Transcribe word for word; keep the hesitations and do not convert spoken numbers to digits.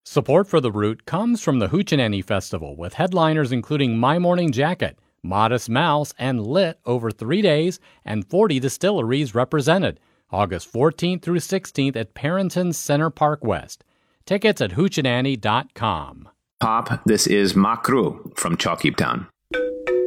Support for The Root comes from the Hoochie Festival, with headliners including My Morning Jacket, Modest Mouse, and Lit over three days, and forty distilleries represented, August fourteenth through sixteenth at Parrington Center Park West. Tickets at hoochie nanny dot com. Pop, this is Makru from Chalkeep Town.